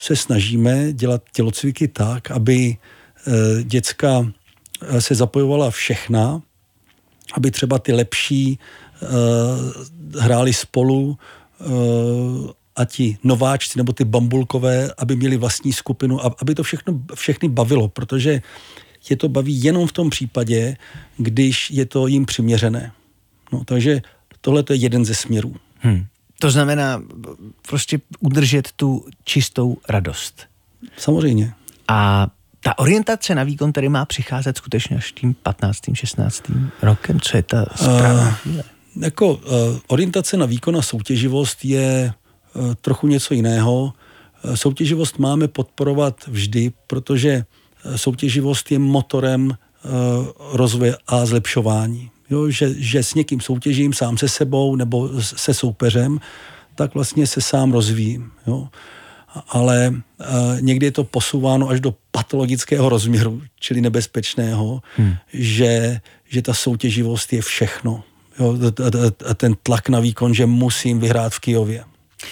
se snažíme dělat tělocviky tak, aby děcka se zapojovala všechna, aby třeba ty lepší hráli spolu a ti nováčci nebo ty bambulkové, aby měli vlastní skupinu, aby to všechny bavilo, protože je to baví jenom v tom případě, když je to jim přiměřené. No, takže tohle to je jeden ze směrů. To znamená prostě udržet tu čistou radost. Samozřejmě. A ta orientace na výkon tedy má přicházet skutečně až tím 15. 16. rokem? Co je ta správná chvíle? Orientace na výkon a soutěživost je trochu něco jiného. Soutěživost máme podporovat vždy, protože soutěživost je motorem rozvoje a zlepšování. Jo, že s někým soutěžím, sám se sebou nebo se soupeřem, tak vlastně se sám rozvíjím. Jo. Ale někdy je to posouváno až do patologického rozměru, čili nebezpečného, že ta soutěživost je všechno. Jo, ten tlak na výkon, že musím vyhrát v Kyjově.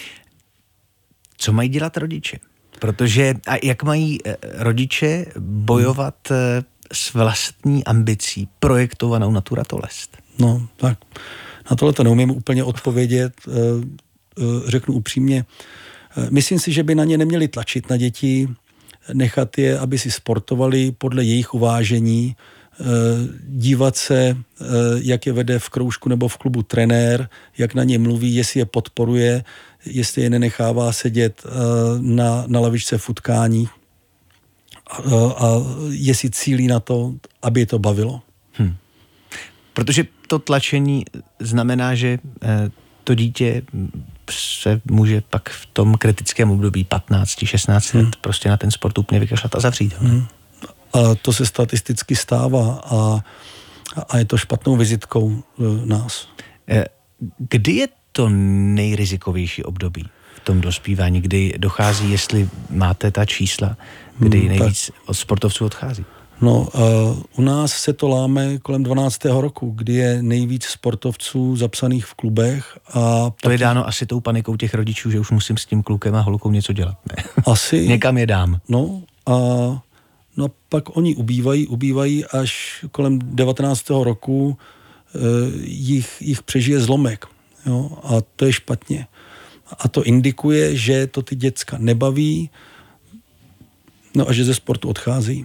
Co mají dělat rodiče? Protože a jak mají rodiče bojovat s vlastní ambicí projektovanou na tu ratolest? No, tak na tohle to neumím úplně odpovědět. Řeknu upřímně. Myslím si, že by na ně neměli tlačit, na děti, nechat je, aby si sportovali podle jejich uvážení, dívat se, jak je vede v kroužku nebo v klubu trenér, jak na ně mluví, jestli je podporuje, jestli je nenechává sedět na lavičce v utkání a jestli cílí na to, aby je to bavilo. Protože to tlačení znamená, že to dítě se může pak v tom kritickém období 15-16 let prostě na ten sport úplně vykašlat a zavřít. A to se statisticky stává a je to špatnou vizitkou nás. Kdy je to nejrizikovější období v tom dospívání, kdy dochází, jestli máte ta čísla, kdy nejvíc od sportovců odchází? No, u nás se to láme kolem 12. roku, kdy je nejvíc sportovců zapsaných v klubech. A to je dáno asi tou panikou těch rodičů, že už musím s tím klukem a holkou něco dělat. Ne? Asi. Někam je dám. No a pak oni ubývají až kolem 19. roku jich přežije zlomek. Jo? A to je špatně. A to indikuje, že to ty děcka nebaví, no a že ze sportu odchází.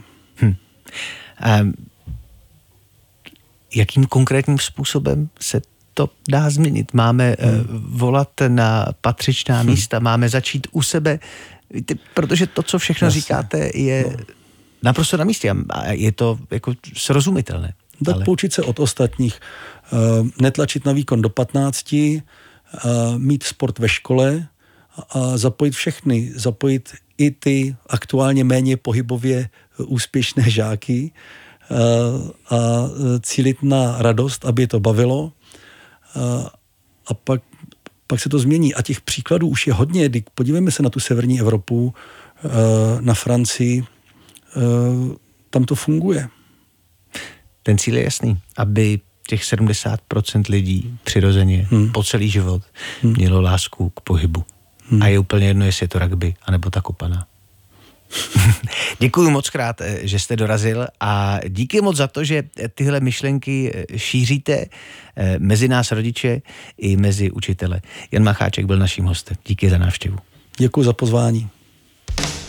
Jakým konkrétním způsobem se to dá změnit? Máme volat na patřičná místa, máme začít u sebe, protože to, co všechno říkáte, je naprosto na místě a je to jako srozumitelné. Tak poučit se od ostatních, netlačit na výkon do 15, mít sport ve škole a zapojit všechny, zapojit i ty aktuálně méně pohybově úspěšné žáky a cílit na radost, aby je to bavilo a pak se to změní. A těch příkladů už je hodně. Podívejme se na tu severní Evropu, na Francii, tam to funguje. Ten cíl je jasný, aby těch 70% lidí přirozeně po celý život mělo lásku k pohybu. A je úplně jedno, jestli je to rugby, anebo ta kopaná. Děkuji moc krát, že jste dorazil a díky moc za to, že tyhle myšlenky šíříte mezi nás rodiče i mezi učitele. Jan Macháček byl naším hostem. Díky za návštěvu. Děkuji za pozvání.